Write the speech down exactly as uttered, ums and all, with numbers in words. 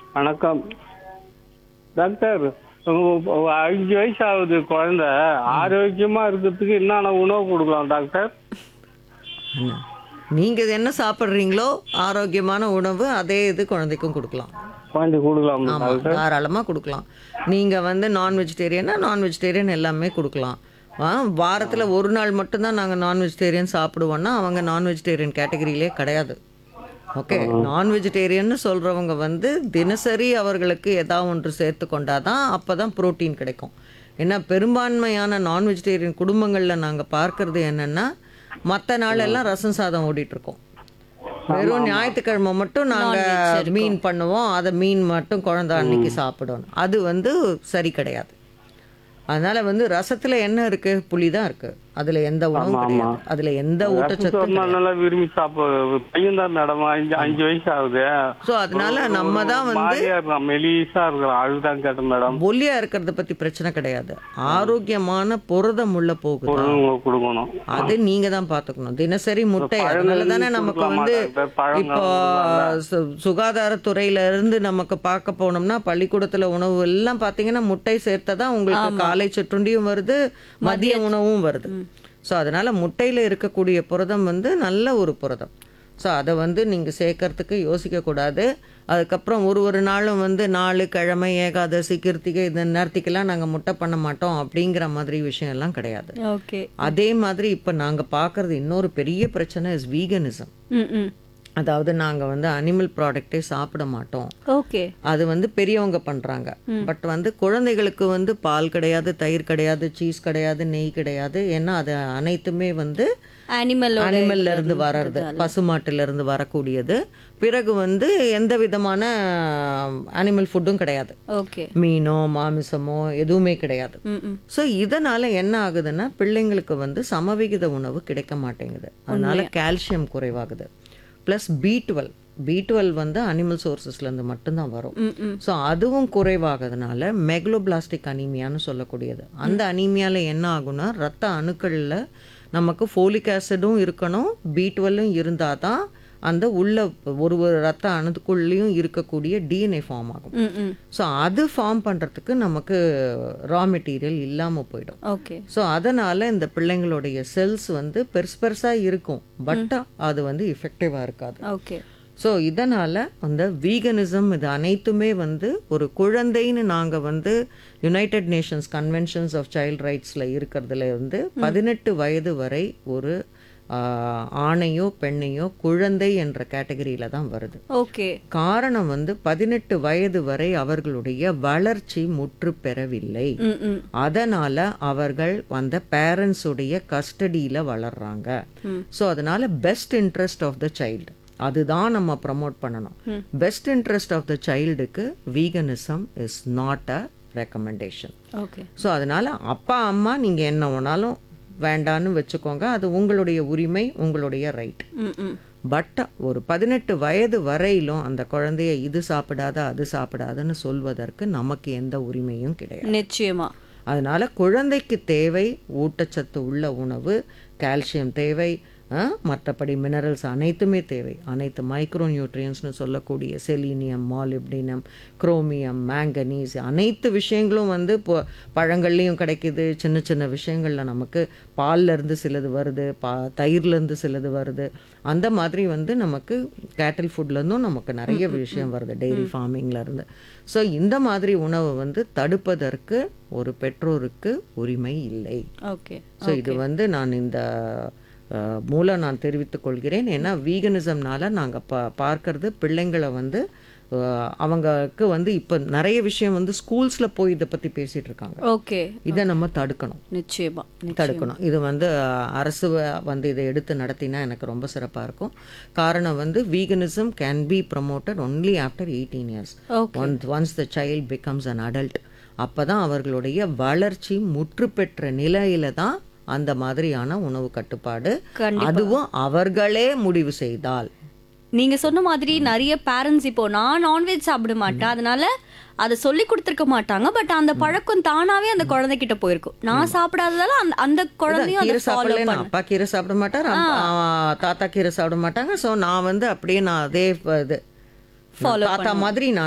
வணக்கம் டாக்டர். உங்க- உங்க அஞ்சு வயசு ஆகுது குழந்தை, ஆரோக்கியமா இருக்கிறதுக்கு என்னென்ன உணவு கொடுக்கலாம் டாக்டர்? என்ன நீங்கள் என்ன சாப்பிட்றீங்களோ ஆரோக்கியமான உணவு அதே இது குழந்தைக்கும் கொடுக்கலாம். குழந்தை கொடுக்கலாம் ஆமாம், டாக்டர். தாராளமாக கொடுக்கலாம். நீங்கள் வந்து நான் வெஜிடேரியனா நான் வெஜிடேரியன் எல்லாமே கொடுக்கலாம். ஆ வாரத்தில் ஒரு நாள் மட்டும்தான் நாங்கள் நான் வெஜிடேரியன் சாப்பிடுவோன்னா அவங்க நான் வெஜிடேரியன் கேட்டகரியிலே கிடையாது. ஓகே, நான் வெஜிடேரியன்னு சொல்கிறவங்க வந்து தினசரி அவர்களுக்கு ஏதாவது ஒன்று சேர்த்து கொண்டாதான் அப்போ தான் ப்ரோட்டீன் கிடைக்கும். ஏன்னா பெரும்பான்மையான நான் வெஜிடேரியன் குடும்பங்களில் நாங்கள் பார்க்கறது என்னென்னா மற்ற நாளெல்லாம் ரசம் சாதம் ஓடிட்டுருக்கோம். வெறும் ஞாயிற்றுக்கிழமை மட்டும் நாங்கள் மீன் பண்ணுவோம், அதை மீன் மட்டும் குழந்தை அன்னைக்கு சாப்பிடணும். அது வந்து சரி கிடையாது. அதனால் வந்து ரசத்தில் என்ன இருக்குது? புளி தான் இருக்குது. அதில் எந்த உணவும் ஆமா, ஆமா. கிடையாது. அதில் எந்த ஊட்டச்சத்தும் ரசம் நல்லா விரும்பி சாப்பிடு பையன் தான் மேடம், அஞ்சு அஞ்சு வயசு ஆகுது. ஸோ அதனால நம்ம தான் வந்து மாதிரியா இருக்கான், மெலிசா இருக்கிறான், அதுதான் கேட்டேன் மேடம். ஒல்லியா இருக்கிறத பத்தி பிரச்சனை கிடையாது. ஆரோக்கியமான புரதம் உள்ள போகுது, பொருள் கொடுக்கணும். அது நீங்க தான் பாத்துக்கணும். தினசரி முட்டை, பழங்கள் அதனால தானே நமக்கு கொடுக்கலாமா வந்து டாக்டர்? பழங்கள் இப்போ கொடுக்கலாம்ல? சு- சுகாதாரத்துறையில இருந்து நமக்கு பார்க்க போனோம்னா பள்ளிக்கூடத்துல உணவு எல்லாம் பாத்தீங்கன்னா முட்டை சேர்த்ததான் உங்களுக்கு காலை சிற்றுண்டியும் வருது, மதிய உணவும் வருது. ஸோ அதனால முட்டையில இருக்கக்கூடிய புரதம் வந்து நல்ல ஒரு புரதம். ஸோ அதை வந்து நீங்கள் சேர்க்கறதுக்கு யோசிக்கக்கூடாது. அதுக்கப்புறம் ஒரு ஒரு நாளும் வந்து நாலு கிழமை ஏகாதசி கிருத்திகை இந்த நேரத்துக்கெல்லாம் நாங்கள் முட்டை பண்ண மாட்டோம் அப்படிங்கிற மாதிரி விஷயம் எல்லாம் கிடையாது. ஓகே. அதே மாதிரி இப்போ நாங்கள் பார்க்குறது இன்னொரு பெரிய பிரச்சனை இஸ் வீகனிசம். ம் ம் அதாவது நாங்கள் வந்து அனிமல் ப்ராடக்டே சாப்பிட மாட்டோம். ஓகே. அது வந்து பெரியவங்க பண்ணுறாங்க. பட் வந்து குழந்தைகளுக்கு வந்து பால் கிடையாது, தயிர் கிடையாது, சீஸ் கிடையாது, நெய் கிடையாது. ஏன்னா அது அனைத்துமே வந்து அனிமல் அனிமல்ல இருந்து வர்றது, பசுமாட்டுல இருந்து வரக்கூடியது. பிறகு வந்து எந்த விதமான அனிமல் ஃபுட்டும் கிடையாது. ஓகே. மீனோ மாமிசமோ எதுவுமே கிடையாது. ம் ம் ஸோ இதனால என்ன ஆகுதுன்னா பிள்ளைங்களுக்கு வந்து சமவிகித உணவு கிடைக்க மாட்டேங்குது. அதனால calcium குறைவாகுது. Plus B twelve B twelve வந்து அனிமல் சோர்சஸ்லேருந்து மட்டும்தான் வரும். ம் ம் ஸோ அதுவும் குறைவாகிறதுனால மெக்லோபிளாஸ்டிக் அனீமியான்னு சொல்லக்கூடியது. அந்த அனீமியாவில் என்ன ஆகும்னா ரத்த அணுக்களில் நமக்கு ஃபோலிக் ஆசிடும் இருக்கணும், பி டுவெல்லும் இருந்தால் தான் அந்த உள்ள ஒரு ஒரு ரத்த அணுக்குள்ளேயும் இருக்கக்கூடிய டிஎன்ஏ ஃபார்ம் ஆகும். ம் ம் ஸோ அது ஃபார்ம் பண்ணுறதுக்கு நமக்கு ரா மெட்டீரியல் இல்லாமல் போயிடும். ஓகே. ஸோ அதனால் இந்த பிள்ளைங்களுடைய செல்ஸ் வந்து பெருசு பெருசாக இருக்கும், பட் அது வந்து இஃபெக்டிவாக இருக்காது. ஓகே. ஸோ இதனால் அந்த வீகனிசம் இது அனைத்துமே வந்து ஒரு குழந்தைன்னு நாங்கள் வந்து United Nations conventions of child ரைட்ஸில் இருக்கிறதுல இருந்து பதினெட்டு வயது வரை ஒரு ஆஹ், ஆணையோ பெண்ணையோ குழந்தை என்ற கேட்டகரியில் தான் வருது. ஓகே. காரணம் வந்து பதினெட்டு வயது வரை அவர்களுடைய வளர்ச்சி முற்று பெறவில்லை. ம் ம் அதனால அவர்கள் அந்த பேரண்ட்ஸ் உடைய கஸ்டடியில் வளர்றாங்க. ஸோ அதனால best interest of the child அதுதான் நம்ம ப்ரமோட் பண்ணணும். Best interest of the சைல்டுக்கு veganism is not a recommendation. Okay. So அதனால அப்பா அம்மா நீங்கள் என்ன வேணாலும் வேண்டான்னு வச்சுக்கோங்க, அது உங்களுடைய உரிமை, உங்களுடைய ரைட். ம் ம் பட் ஒரு பதினெட்டு வயது வரையிலும் அந்த குழந்தைய இது சாப்பிடாத அது சாப்பிடாதுன்னு சொல்வதற்கு நமக்கு எந்த உரிமையும் கிடையாது. நிச்சயமா. அதனால குழந்தைக்கு தேவை ஊட்டச்சத்து உள்ள உணவு, கால்சியம் தேவை, ஆ, மற்றபடி மினரல்ஸ் அனைத்துமே தேவை. அனைத்து மைக்ரோ நியூட்ரியன்ஸ்னு சொல்லக்கூடிய செலீனியம், மாலிப்டினம், குரோமியம், மேங்கனீஸ் அனைத்து விஷயங்களும் வந்து இப்போ பழங்கள்லேயும் கிடைக்கிது. சின்ன சின்ன விஷயங்களில் நமக்கு பால்லேருந்து சிலது வருது, பா தயிர்லேருந்து சிலது வருது. அந்த மாதிரி வந்து நமக்கு கேட்டில் ஃபுட்லேருந்தும் நமக்கு நிறைய விஷயம் வருது, டெய்ரி ஃபார்மிங்லேருந்து. ஸோ இந்த மாதிரி உணவை வந்து தடுப்பதற்கு ஒரு பெற்றோருக்கு உரிமை இல்லை. ஓகே. ஸோ இது வந்து நான் இந்த அஹ், மூலம் நான் தெரிவித்துக் கொள்கிறேன். ஏன்னா வீகனிசம்னால நாங்கள் பா பார்க்கறது பிள்ளைங்களை வந்து அஹ், அவங்களுக்கு வந்து இப்போ நிறைய விஷயம் வந்து ஸ்கூல்ஸில் போய் இதை பற்றி பேசிகிட்டு இருக்காங்க. ஓகே. இதை நம்ம தடுக்கணும், நிச்சயமா. தடுக்கணும். இது வந்து அஹ், அரசு வ- வந்து இதை எடுத்து நடத்தினா எனக்கு ரொம்ப சிறப்பாக இருக்கும். காரணம் வந்து veganism can be promoted only after eighteen years. Okay. Once once the child becomes an adult, அப்போ தான் அவர்களுடைய வளர்ச்சி முற்று பெற்ற நிலையில தான் அந்த மாதிரியான உணவு கட்டுப்பாடு, கண்டிப்பா. அதுவும் அவர்களே முடிவு செய்தால். நீங்க சொன்ன மாதிரி நிறைய பேரண்ட்ஸ் இப்போ நான் நான்வெஜ் சாப்பிட மாட்டேன் அதனால அதை சொல்லி கொடுத்துருக்க மாட்டாங்க, பட் அந்த பழக்கம் தானாவே அந்த குழந்தைகிட்ட போயிருக்கும். நான் சாப்பிடாததால அந்த அந்த குழந்தையும் அதை கீரை ஃபாலோ சாப்பிடல, பண்ண. அப்பா கீரை சாப்பிட மாட்டார், தாத்தா கீரை சாப்பிட மாட்டாங்க. ஸோ நான் வந்து அப்படியே நான் அதே இது Follow தாத்தா மாதிரி நான்